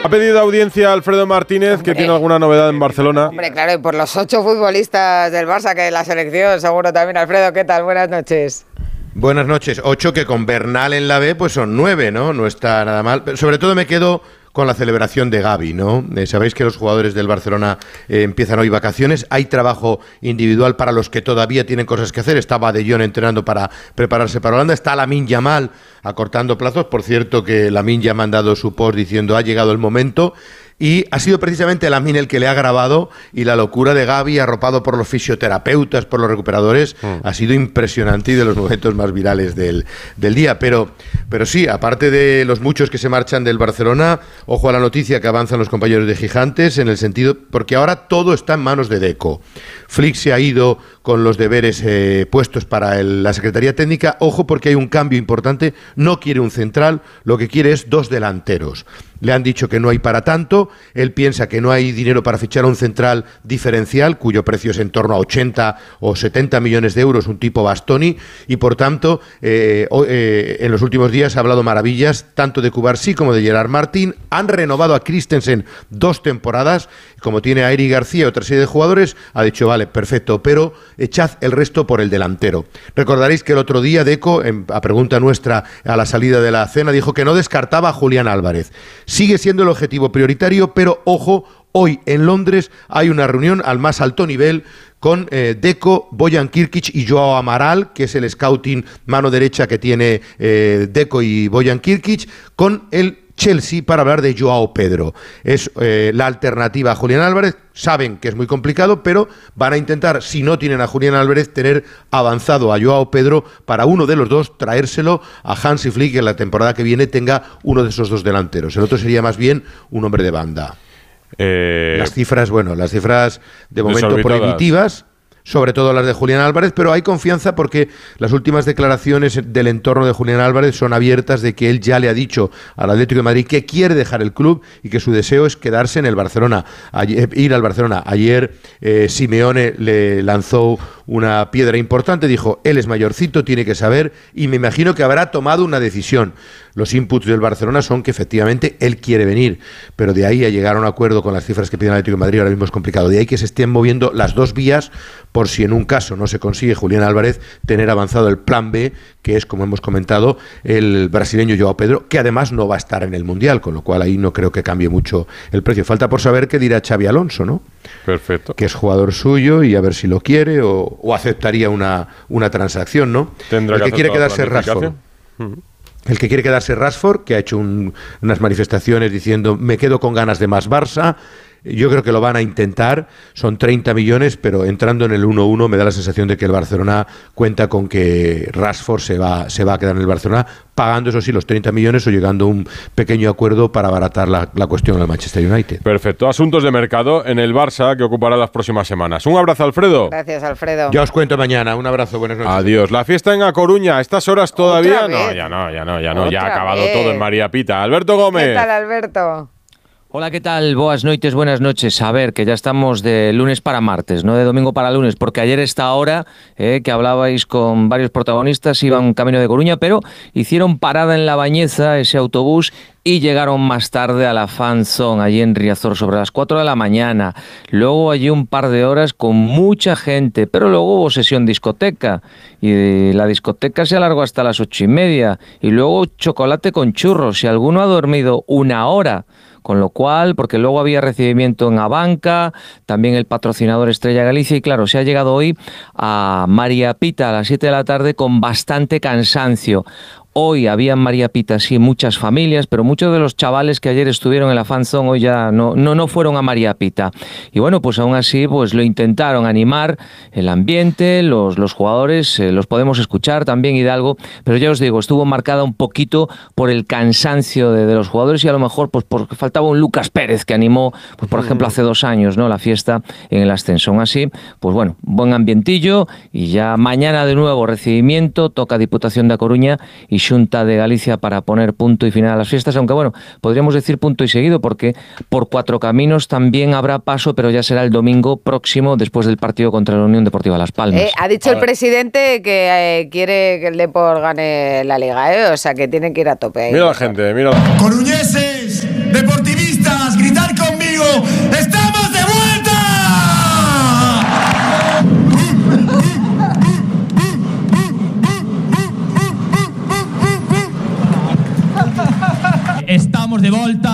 Ha pedido audiencia Alfredo Martínez, que tiene alguna novedad en Barcelona. Hombre, claro, y por los 8 futbolistas del Barça, que la selección, seguro también. Alfredo, ¿qué tal? Buenas noches. Buenas noches. 8 que con Bernal en la B, pues son 9, ¿no? No está nada mal. Pero sobre todo me quedo con la celebración de Gavi, ¿no? Sabéis que los jugadores del Barcelona empiezan hoy vacaciones. Hay trabajo individual para los que todavía tienen cosas que hacer. Estaba De Jong entrenando para prepararse para Holanda. Está Lamine Yamal acortando plazos. Por cierto, que Lamine ya ha mandado su post diciendo ha llegado el momento. Y ha sido precisamente Lamine el que le ha grabado, y la locura de Gavi, arropado por los fisioterapeutas, por los recuperadores, ha sido impresionante y de los momentos más virales del día. Pero sí, aparte de los muchos que se marchan del Barcelona, ojo a la noticia que avanzan los compañeros de Gigantes, en el sentido, porque ahora todo está en manos de Deco. Flick se ha ido con los deberes puestos para la Secretaría Técnica. Ojo, porque hay un cambio importante. No quiere un central, lo que quiere es 2 delanteros. Le han dicho que no hay para tanto. Él piensa que no hay dinero para fichar a un central diferencial, cuyo precio es en torno a 80 o 70 millones de euros, un tipo Bastoni, y por tanto, en los últimos días ha hablado maravillas, tanto de Cubarsí como de Gerard Martín. Han renovado a Christensen 2 temporadas, como tiene a Eric García y otra serie de jugadores, ha dicho, vale, perfecto, pero echad el resto por el delantero. Recordaréis que el otro día Deco, a pregunta nuestra a la salida de la cena, dijo que no descartaba a Julián Álvarez. Sigue siendo el objetivo prioritario, pero ojo, hoy en Londres hay una reunión al más alto nivel con Deco, Bojan Kirkic y Joao Amaral, que es el scouting mano derecha que tiene Deco y Bojan Kirkic, con el Chelsea para hablar de Joao Pedro. Es la alternativa a Julián Álvarez. Saben que es muy complicado, pero van a intentar, si no tienen a Julián Álvarez, tener avanzado a Joao Pedro para uno de los dos, traérselo a Hansi Flick, que en la temporada que viene tenga uno de esos 2 delanteros. El otro sería más bien un hombre de banda. Las cifras de momento prohibitivas, sobre todo las de Julián Álvarez, pero hay confianza porque las últimas declaraciones del entorno de Julián Álvarez son abiertas, de que él ya le ha dicho al Atlético de Madrid que quiere dejar el club y que su deseo es quedarse en el Barcelona, ir al Barcelona. Ayer Simeone le lanzó una piedra importante, dijo, él es mayorcito, tiene que saber, y me imagino que habrá tomado una decisión. Los inputs del Barcelona son que efectivamente él quiere venir, pero de ahí a llegar a un acuerdo con las cifras que pide el Atlético de Madrid ahora mismo es complicado. De ahí que se estén moviendo las 2 vías, por si en un caso no se consigue Julián Álvarez, tener avanzado el plan B, que es, como hemos comentado, el brasileño Joao Pedro, que además no va a estar en el Mundial, con lo cual ahí no creo que cambie mucho el precio. Falta por saber qué dirá Xabi Alonso, ¿no? Perfecto. Que es jugador suyo, y a ver si lo quiere o aceptaría una transacción, ¿no? El que quiere quedarse Rashford. El que quiere quedarse Rashford, que ha hecho unas manifestaciones diciendo me quedo con ganas de más Barça. Yo creo que lo van a intentar, son 30 millones, pero entrando en el 1-1 me da la sensación de que el Barcelona cuenta con que Rashford se va a quedar en el Barcelona, pagando eso sí los 30 millones o llegando a un pequeño acuerdo para abaratar la cuestión del Manchester United. Perfecto, asuntos de mercado en el Barça que ocupará las próximas semanas. Un abrazo, Alfredo. Gracias, Alfredo. Ya os cuento mañana, un abrazo, buenas noches. Adiós. La fiesta en A Coruña, ¿a estas horas todavía? No, ya no, ya ha acabado todo en María Pita. Alberto Gómez. ¿Qué tal, Alberto? Hola, ¿qué tal? Buenas noches. A ver, que ya estamos de lunes para martes, no de domingo para lunes, porque ayer esta hora que hablabais con varios protagonistas iban camino de Coruña, pero hicieron parada en La Bañeza, ese autobús, y llegaron más tarde a la Fan Zone, allí en Riazor, sobre las 4 de la mañana. Luego allí un par de horas con mucha gente, pero luego hubo sesión discoteca, y la discoteca se alargó hasta las 8:30, y luego chocolate con churros, si alguno ha dormido 1 hora. Con lo cual, porque luego había recibimiento en Abanca, también el patrocinador Estrella Galicia, y claro, se ha llegado hoy a María Pita a las 7 de la tarde con bastante cansancio. Hoy había en María Pita, sí, muchas familias, pero muchos de los chavales que ayer estuvieron en la Fan Zone hoy ya no fueron a María Pita. Y bueno, pues aún así pues lo intentaron animar, el ambiente, los jugadores, los podemos escuchar también, Hidalgo, pero ya os digo, estuvo marcada un poquito por el cansancio de los jugadores, y a lo mejor pues porque faltaba un Lucas Pérez que animó, pues por ejemplo hace 2 años, ¿no?, la fiesta en el ascenso. Aún así, pues bueno, buen ambientillo, y ya mañana de nuevo recibimiento, toca Diputación de A Coruña y Xunta de Galicia para poner punto y final a las fiestas, aunque bueno, podríamos decir punto y seguido, porque por Cuatro Caminos también habrá paso, pero ya será el domingo próximo, después del partido contra la Unión Deportiva Las Palmas. Ha dicho el presidente que quiere que el Depor gane la Liga, o sea que tienen que ir a tope ahí. Mira la gente, mira. Coruñeses, deportivistas,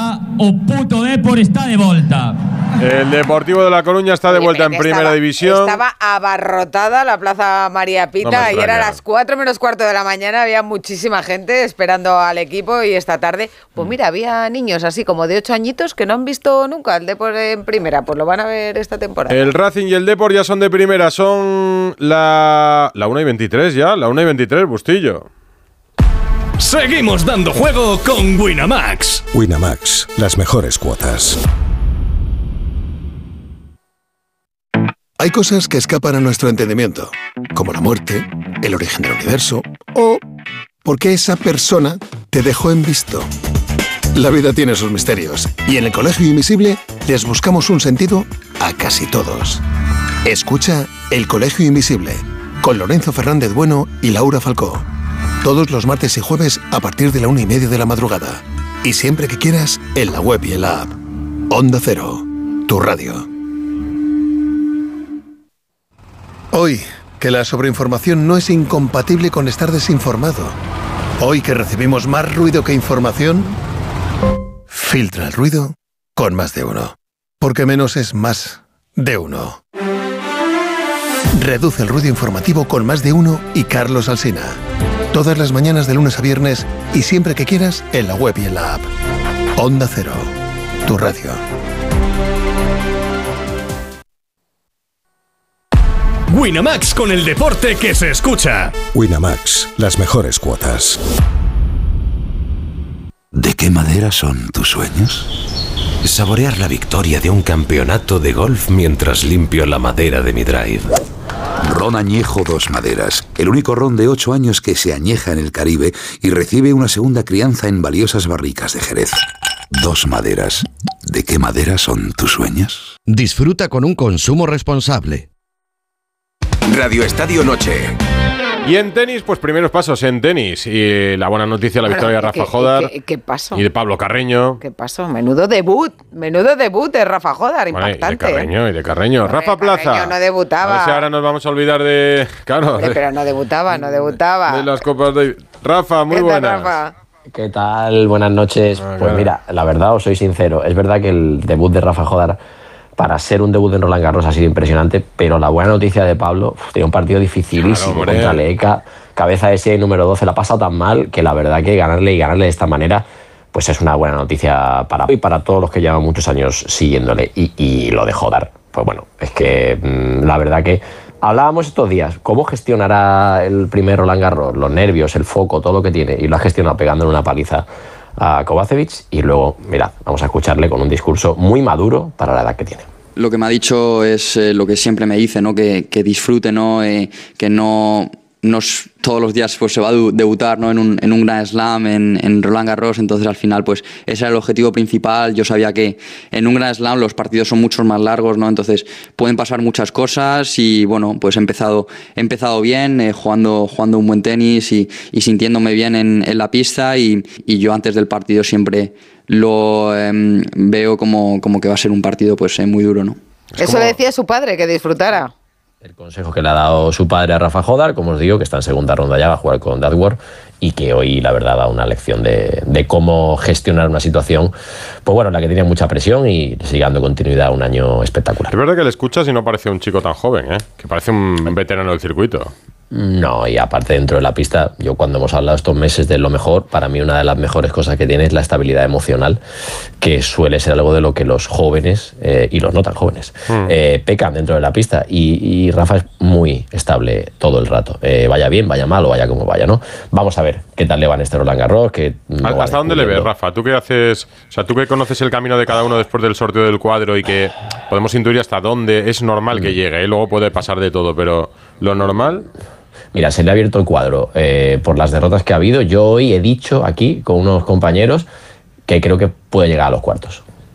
volta, o puto Depor está de volta. El Deportivo de La Coruña está de vuelta en Primera División. Estaba abarrotada la Plaza María Pita. Ayer a las 4 menos cuarto de la mañana había muchísima gente esperando al equipo, y esta tarde, pues mira, había niños así como de 8 añitos que no han visto nunca el Depor en Primera, pues lo van a ver esta temporada. El Racing y el Depor ya son de Primera, son la 1:23 ya, la 1:23, Bustillo. Seguimos dando juego con Winamax. Winamax, las mejores cuotas. Hay cosas que escapan a nuestro entendimiento, como la muerte, el origen del universo o por qué esa persona te dejó en visto. La vida tiene sus misterios y en el Colegio Invisible les buscamos un sentido a casi todos. Escucha El Colegio Invisible con Lorenzo Fernández Bueno y Laura Falcó. Todos los martes y jueves a partir de la 1:30 de la madrugada. Y siempre que quieras, en la web y en la app. Onda Cero, tu radio. Hoy, que la sobreinformación no es incompatible con estar desinformado. Hoy que recibimos más ruido que información, filtra el ruido con Más de Uno. Porque menos es más de uno. Reduce el ruido informativo con Más de Uno y Carlos Alsina. Todas las mañanas de lunes a viernes y siempre que quieras en la web y en la app. Onda Cero, tu radio. Winamax, con el deporte que se escucha. Winamax, las mejores cuotas. ¿De qué madera son tus sueños? Saborear la victoria de un campeonato de golf mientras limpio la madera de mi drive. Ron Añejo Dos Maderas, el único ron de 8 años que se añeja en el Caribe y recibe una segunda crianza en valiosas barricas de Jerez. Dos Maderas. ¿De qué madera son tus sueños? Disfruta con un consumo responsable. Radio Estadio Noche. Y en tenis, pues primeros pasos en tenis. Y la buena noticia, la victoria de Rafa Jodar. ¿Qué pasó? Y de Pablo Carreño. ¿Qué pasó? Menudo debut de Rafa Jodar, impactante. Y de Carreño. Rafa Plaza. Carreño no debutaba. A ver si ahora nos vamos a olvidar de... Claro. Pero no debutaba. De las copas de... Rafa, muy buenas. Rafa? ¿Qué tal? Buenas noches. Pues mira, la verdad, os soy sincero. Es verdad que el debut de Rafa Jodar, para ser un debut en Roland Garros, ha sido impresionante, pero la buena noticia de Pablo, tenía un partido dificilísimo contra Leca, cabeza de serie número 12, la ha pasado tan mal que la verdad que ganarle de esta manera pues es una buena noticia para todos los que llevan muchos años siguiéndole. Y lo de Jodar, pues bueno, es que la verdad que hablábamos estos días, cómo gestionará el primer Roland Garros, los nervios, el foco, todo lo que tiene, y lo ha gestionado pegándole una paliza a Kovacevic. Y luego, mirad, vamos a escucharle con un discurso muy maduro para la edad que tiene. Lo que me ha dicho es lo que siempre me dice, ¿no? Que disfrute, ¿no? Que no todos los días pues se va a debutar, ¿no? en un Grand Slam, en Roland Garros. Entonces al final pues ese era el objetivo principal. Yo sabía que en un Grand Slam los partidos son mucho más largos, ¿no? Entonces pueden pasar muchas cosas y bueno, pues he empezado bien, jugando un buen tenis y sintiéndome bien en la pista y yo antes del partido siempre lo veo como que va a ser un partido pues muy duro, ¿no? Eso le decía su padre, que disfrutara. El consejo que le ha dado su padre a Rafa Jodar, como os digo, que está en segunda ronda ya, va a jugar con Dadwar, y que hoy la verdad da una lección de cómo gestionar una situación, pues bueno, en la que tenía mucha presión y sigue dando continuidad un año espectacular. Es verdad que le escuchas y no parece un chico tan joven, que parece un veterano del circuito. No, y aparte dentro de la pista, yo cuando hemos hablado estos meses de lo mejor, para mí una de las mejores cosas que tiene es la estabilidad emocional, que suele ser algo de lo que los jóvenes y los no tan jóvenes pecan dentro de la pista, y Rafa es muy estable todo el rato, vaya bien, vaya mal o vaya como vaya, ¿no? Vamos a ver qué tal le va en este Roland Garros. ¿Hasta dónde le ves, Rafa? ¿Tú qué haces? O sea, tú que conoces el camino de cada uno después del sorteo del cuadro y que podemos intuir hasta dónde es normal que llegue, luego puede pasar de todo, pero lo normal... Mira, se le ha abierto el cuadro por las derrotas que ha habido. Yo hoy he dicho aquí con unos compañeros que creo que puede llegar a los cuartos.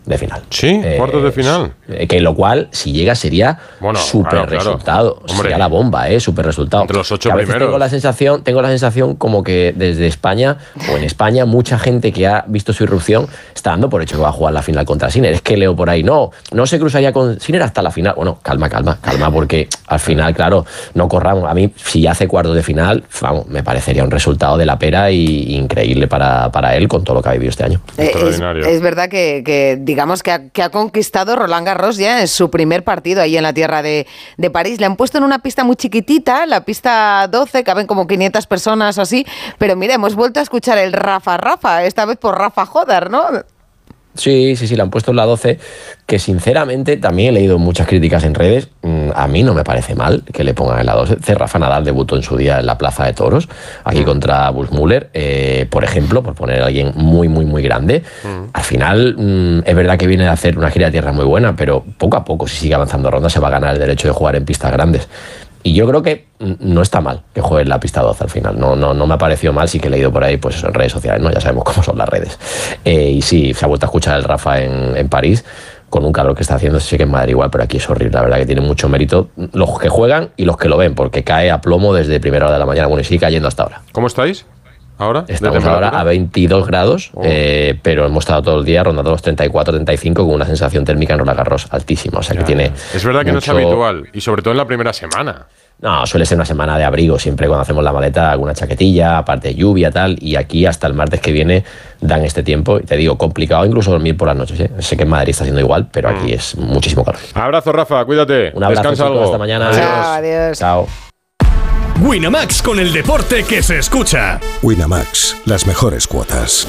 de final. Sí, cuartos de final. Que lo cual, si llega, sería súper resultado. Sería la bomba, súper resultado. Entre los 8 primeros. Tengo la sensación como que desde España, o en España, mucha gente que ha visto su irrupción está dando por hecho que va a jugar la final contra Sinner. Es que leo por ahí, no se cruzaría con Sinner hasta la final. Bueno, calma, porque al final, claro, no corramos. A mí, si hace cuartos de final, vamos, me parecería un resultado de la pera y increíble para él con todo lo que ha vivido este año. Es verdad que digamos que ha conquistado Roland Garros ya en su primer partido ahí en la tierra de París. Le han puesto en una pista muy chiquitita, la pista 12, caben como 500 personas o así, pero mira, hemos vuelto a escuchar el Rafa, esta vez por Rafa Jodar, ¿no? Sí, le han puesto en la 12, que sinceramente también he leído muchas críticas en redes. A mí no me parece mal que le pongan en la 12. Rafa Nadal debutó en su día en la Plaza de Toros, aquí contra Bullsmuller, por ejemplo, por poner a alguien muy, muy, muy grande. Al final, es verdad que viene a hacer una gira de tierra muy buena, pero poco a poco, si sigue avanzando ronda, se va a ganar el derecho de jugar en pistas grandes. Y yo creo que no está mal que juegue en la pista 12 al final. No me ha parecido mal, sí que he leído por ahí pues en redes sociales, ¿no? Ya sabemos cómo son las redes. Y sí, se ha vuelto a escuchar el Rafa en París, con un calor que está haciendo, sé que en Madrid igual, pero aquí es horrible. La verdad que tiene mucho mérito los que juegan y los que lo ven, porque cae a plomo desde primera hora de la mañana. Bueno, y sigue cayendo hasta ahora. ¿Cómo estáis ahora? Estamos ahora a 22 grados, pero hemos estado todo el día rondando los 34, 35 con una sensación térmica en Roland Garros altísima. O sea que tiene. Es verdad que no es habitual, y sobre todo en la primera semana. No, suele ser una semana de abrigo, siempre cuando hacemos la maleta, alguna chaquetilla, aparte de lluvia, tal, y aquí hasta el martes que viene dan este tiempo, y te digo, complicado incluso dormir por las noches, ¿eh? Sé que en Madrid está haciendo igual, pero aquí es muchísimo calor. Abrazo, Rafa, cuídate. Un abrazo, descansa algo. Hasta mañana. Adiós. Chao. Winamax, con el deporte que se escucha. Winamax, las mejores cuotas.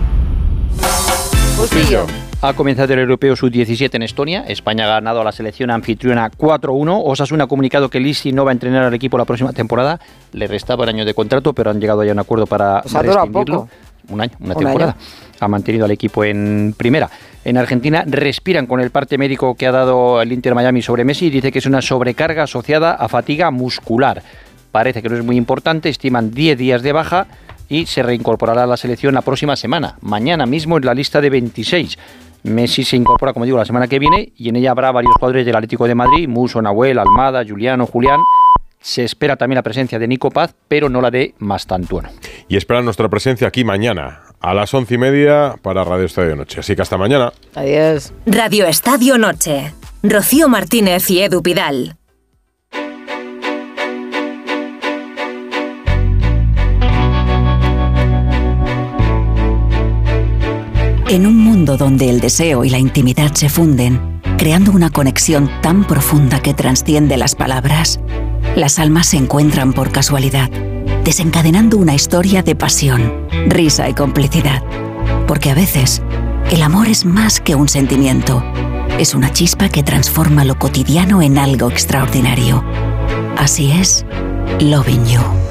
Bustillo. Ha comenzado el Europeo Sub-17 en Estonia. España ha ganado a la selección anfitriona 4-1. Osasuna ha comunicado que Lisi no va a entrenar al equipo la próxima temporada. Le restaba el año de contrato, pero han llegado ya a un acuerdo para rescindirlo. Un año, una temporada. Ha mantenido al equipo en primera. En Argentina respiran con el parte médico que ha dado el Inter Miami sobre Messi. Dice que es una sobrecarga asociada a fatiga muscular. Parece que no es muy importante. Estiman 10 días de baja y se reincorporará a la selección la próxima semana. Mañana mismo en la lista de 26. Messi se incorpora, como digo, la semana que viene y en ella habrá varios jugadores del Atlético de Madrid, Musso, Nahuel, Almada, Juliano, Julián. Se espera también la presencia de Nico Paz, pero no la de Mastantuono. Y esperan nuestra presencia aquí mañana a las 11:30 para Radio Estadio Noche. Así que hasta mañana. Adiós. Radio Estadio Noche. Rocío Martínez y Edu Pidal. En un mundo donde el deseo y la intimidad se funden, creando una conexión tan profunda que trasciende las palabras, las almas se encuentran por casualidad, desencadenando una historia de pasión, risa y complicidad. Porque a veces, el amor es más que un sentimiento, es una chispa que transforma lo cotidiano en algo extraordinario. Así es, Loving You.